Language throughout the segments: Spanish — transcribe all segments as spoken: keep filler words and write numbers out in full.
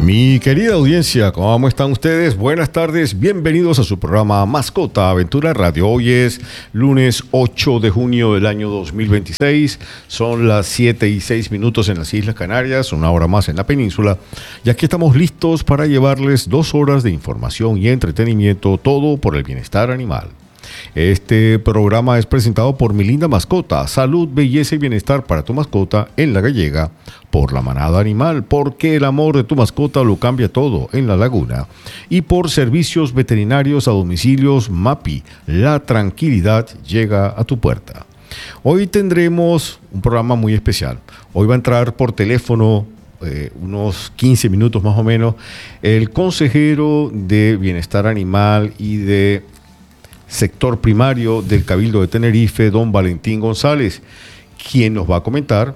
Mi querida audiencia, ¿cómo están ustedes? Buenas tardes, bienvenidos a su programa Mascota Aventura Radio. Hoy es lunes ocho de junio del año dos mil veintiséis, son las siete y seis minutos en las Islas Canarias, una hora más en la península, y aquí estamos listos para llevarles dos horas de información y entretenimiento, todo por el bienestar animal. Este programa es presentado por Mi Linda Mascota, salud, belleza y bienestar para tu mascota en La Gallega, por La Manada Animal, porque el amor de tu mascota lo cambia todo en La Laguna, y por Servicios Veterinarios a Domicilios MAPI, la tranquilidad llega a tu puerta. Hoy tendremos un programa muy especial. Hoy va a entrar por teléfono Eh, unos quince minutos más o menos el consejero de Bienestar Animal y de Sector Primario del Cabildo de Tenerife, don Valentín González, quien nos va a comentar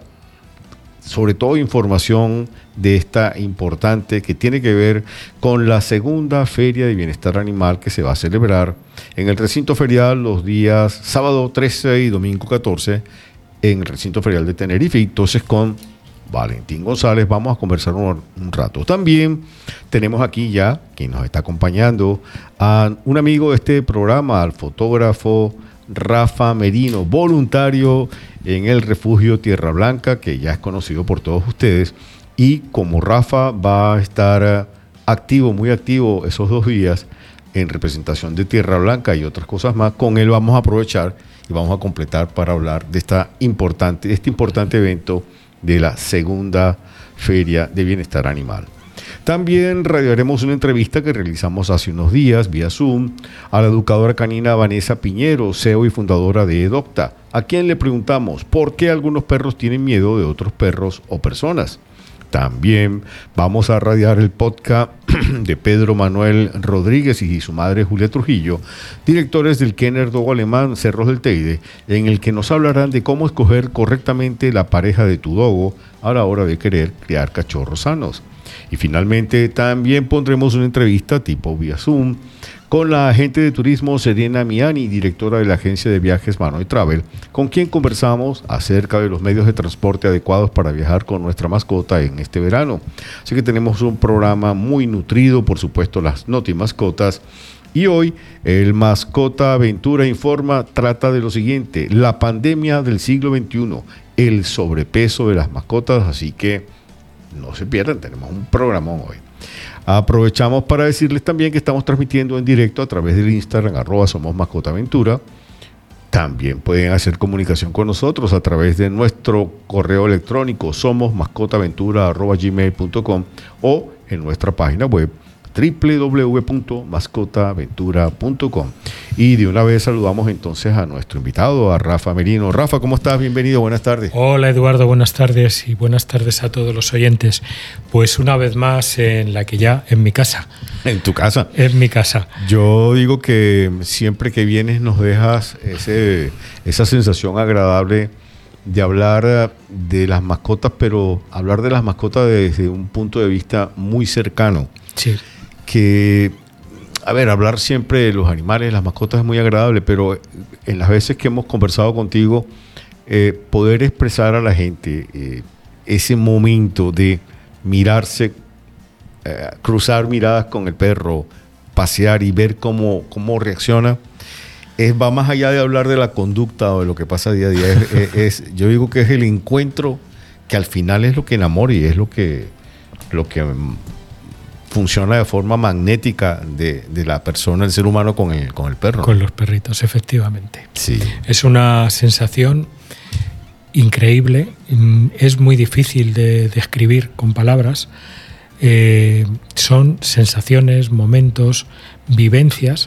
sobre todo información de esta importante que tiene que ver con la segunda Feria de Bienestar Animal que se va a celebrar en el recinto ferial los días sábado trece y domingo catorce en el recinto ferial de Tenerife. Entonces con Valentín González vamos a conversar un, un rato. También tenemos aquí ya, quien nos está acompañando, a un amigo de este programa, al fotógrafo Rafa Merino, voluntario en el refugio Tierra Blanca, que ya es conocido por todos ustedes. Y como Rafa va a estar activo, muy activo esos dos días en representación de Tierra Blanca y otras cosas más, con él vamos a aprovechar y vamos a completar para hablar de esta importante, de este importante evento de la segunda Feria de Bienestar Animal. También radiaremos una entrevista que realizamos hace unos días vía Zoom a la educadora canina Vanessa Piñero, C E O y fundadora de Edopta, a quien le preguntamos por qué algunos perros tienen miedo de otros perros o personas. También vamos a radiar el podcast de Pedro Manuel Rodríguez y su madre Julia Trujillo, directores del Kenner Dogo Alemán Cerros del Teide, en el que nos hablarán de cómo escoger correctamente la pareja de tu dogo a la hora de querer criar cachorros sanos. Y finalmente también pondremos una entrevista tipo vía Zoom con la agente de turismo Serena Miani, directora de la agencia de viajes Manoy Travel, con quien conversamos acerca de los medios de transporte adecuados para viajar con nuestra mascota en este verano. Así que tenemos un programa muy nutrido, por supuesto las Noti Mascotas. Y hoy el Mascota Aventura Informa trata de lo siguiente: la pandemia del siglo veintiuno, el sobrepeso de las mascotas, así que no se pierdan, tenemos un programón hoy. Aprovechamos para decirles también que estamos transmitiendo en directo a través del Instagram, arroba Somos Mascota Aventura. También pueden hacer comunicación con nosotros a través de nuestro correo electrónico somosmascotaventura arroba gmail punto com o en nuestra página web doble u doble u doble u punto mascota aventura punto com. Y de una vez saludamos entonces a nuestro invitado, a Rafa Merino. Rafa, ¿cómo estás? Bienvenido, buenas tardes. Hola Eduardo, buenas tardes y buenas tardes a todos los oyentes. Pues una vez más en la que ya, en mi casa. ¿En tu casa? En mi casa. Yo digo que siempre que vienes nos dejas ese, esa sensación agradable de hablar de las mascotas, pero hablar de las mascotas desde un punto de vista muy cercano. Sí. Que, a ver, hablar siempre de los animales, las mascotas es muy agradable, pero en las veces que hemos conversado contigo, eh, poder expresar a la gente eh, ese momento de mirarse, eh, cruzar miradas con el perro, pasear y ver cómo, cómo reacciona, es, va más allá de hablar de la conducta o de lo que pasa día a día. Es, es, es, yo digo que es el encuentro que al final es lo que enamora y es lo que... Lo que funciona de forma magnética de, de la persona, el ser humano con el, con el perro. Con los perritos, efectivamente. Sí. Es una sensación increíble, es muy difícil de describir con palabras. Eh, son sensaciones, momentos, vivencias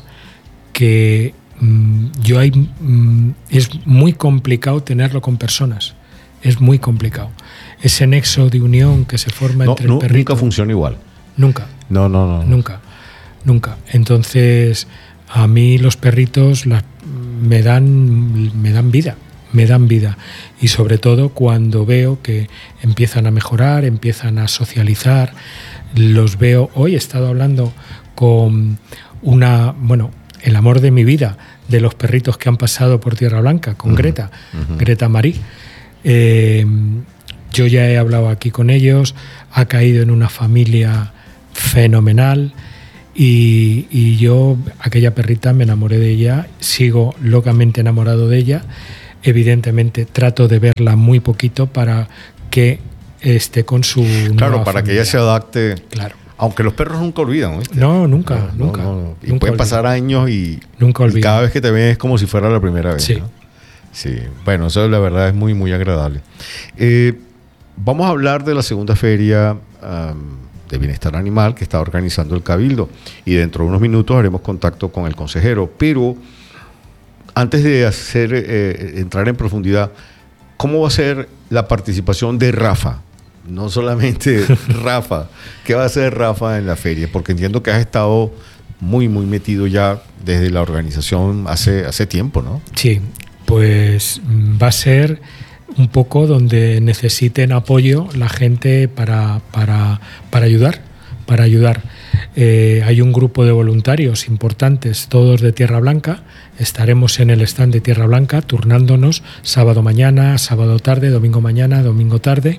que mm, yo hay, mm, es muy complicado tenerlo con personas. Es muy complicado. Ese nexo de unión que se forma no, entre no, el perrito. Nunca funciona igual. Nunca. No, no, no. Nunca, nunca. Entonces, a mí los perritos las, me dan, me dan vida, me dan vida. Y sobre todo cuando veo que empiezan a mejorar, empiezan a socializar, los veo. Hoy he estado hablando con una, bueno, el amor de mi vida, de los perritos que han pasado por Tierra Blanca, con uh-huh. Greta, uh-huh. Greta Marie. Eh, yo ya he hablado aquí con ellos, ha caído en una familia fenomenal. Y, y yo, aquella perrita, me enamoré de ella, sigo locamente enamorado de ella. Evidentemente trato de verla muy poquito para que esté con su Claro, para familia. que ella se adapte. Claro. Aunque los perros nunca olvidan, ¿viste? No, nunca, no, nunca. No, no. Y nunca pueden olvido. pasar años y, Nunca y cada vez que te ven es como si fuera la primera vez. Sí. ¿no? Sí. Bueno, eso la verdad es muy, muy agradable. Eh, vamos a hablar de la segunda feria um, de bienestar animal que está organizando el Cabildo. Y dentro de unos minutos haremos contacto con el consejero. Pero antes de hacer eh, entrar en profundidad, ¿cómo va a ser la participación de Rafa? No solamente Rafa. ¿Qué va a hacer Rafa en la feria? Porque entiendo que has estado muy, muy metido ya desde la organización hace, hace tiempo, ¿no? Sí, pues va a ser un poco donde necesiten apoyo la gente para, para, para ayudar. Para ayudar. Eh, hay un grupo de voluntarios importantes, todos de Tierra Blanca. Estaremos en el stand de Tierra Blanca turnándonos sábado mañana, sábado tarde, domingo mañana, domingo tarde.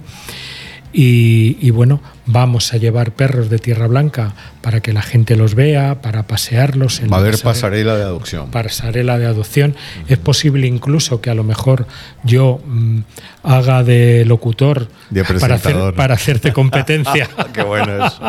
Y, y bueno, vamos a llevar perros de Tierra Blanca para que la gente los vea, para pasearlos. En Va a haber pasarela, pasarela de adopción. Pasarela de adopción. Uh-huh. Es posible incluso que a lo mejor yo mmm, haga de locutor de para, hacer, para hacerte competencia. Qué bueno eso.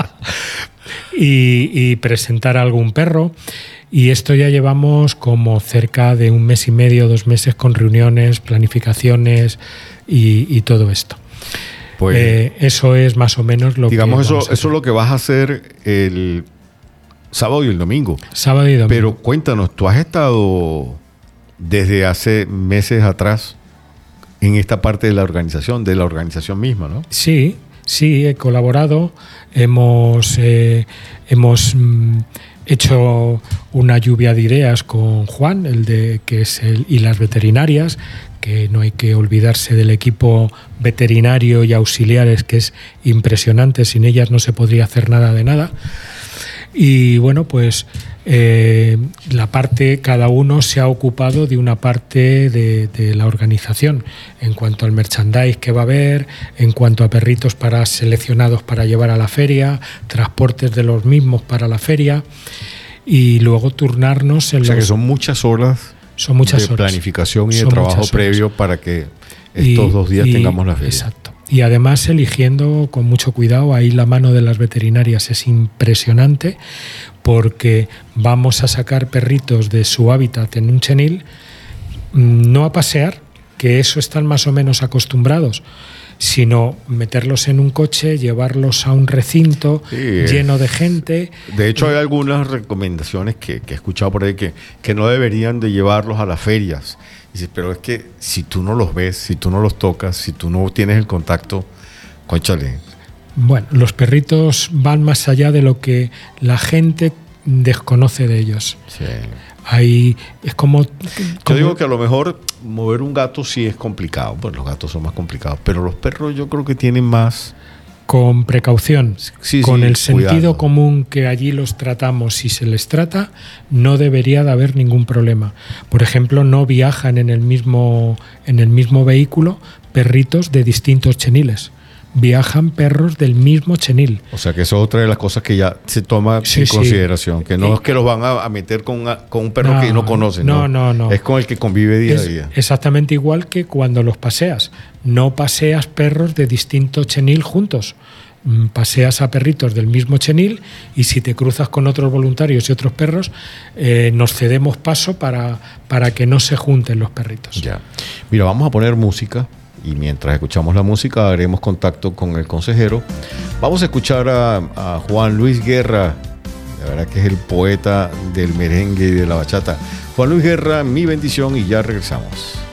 y, y presentar a algún perro. Y esto ya llevamos como cerca de un mes y medio, dos meses con reuniones, planificaciones y, y todo esto. Pues, eh, eso es más o menos lo digamos que eso, eso es lo que vas a hacer el sábado y el domingo. Sábado y domingo. Pero cuéntanos, tú has estado desde hace meses atrás en esta parte de la organización, de la organización misma, ¿no? Sí, sí, he colaborado. Hemos, eh, hemos mm, hecho una lluvia de ideas con Juan, el de que es el y las veterinarias. Que no hay que olvidarse del equipo veterinario y auxiliares, que es impresionante, sin ellas no se podría hacer nada de nada. Y bueno, pues eh, la parte, cada uno se ha ocupado de una parte de, de la organización, en cuanto al merchandise que va a haber, en cuanto a perritos para seleccionados para llevar a la feria, transportes de los mismos para la feria, y luego turnarnos en o sea los... que son muchas horas. Son muchas de horas. planificación y Son de trabajo previo para que estos y, dos días y, tengamos la feria. Exacto. Y además eligiendo con mucho cuidado, ahí la mano de las veterinarias es impresionante, porque vamos a sacar perritos de su hábitat en un chenil, no a pasear, que eso están más o menos acostumbrados, sino meterlos en un coche, llevarlos a un recinto sí, lleno de gente. De hecho, hay algunas recomendaciones que, que he escuchado por ahí que, que no deberían de llevarlos a las ferias. Dice, pero es que si tú no los ves, si tú no los tocas, si tú no tienes el contacto, cónchale. Bueno, los perritos van más allá de lo que la gente desconoce de ellos. Sí. Hay, es como, como... Yo digo que a lo mejor mover un gato sí es complicado, pues los gatos son más complicados, pero los perros yo creo que tienen más... Con precaución, sí, con sí, el sentido cuidando. común que allí los tratamos, si se les trata, no debería de haber ningún problema. Por ejemplo, no viajan en el mismo, en el mismo vehículo perritos de distintos cheniles. Viajan perros del mismo chenil. O sea que eso es otra de las cosas que ya se toma sí, en sí. consideración, que no es que los van a, a meter con, una, con un perro no, que no conocen, no, no, no, no. Es con el que convive día es a día. Exactamente igual que cuando los paseas. No paseas perros de distinto chenil juntos. Paseas a perritos del mismo chenil y si te cruzas con otros voluntarios y otros perros, eh, nos cedemos paso para, para que no se junten los perritos. Ya. Mira, vamos a poner música. Y mientras escuchamos la música haremos contacto con el consejero. Vamos a escuchar a, a Juan Luis Guerra, la verdad que es el poeta del merengue y de la bachata. Juan Luis Guerra, Mi Bendición, y ya regresamos.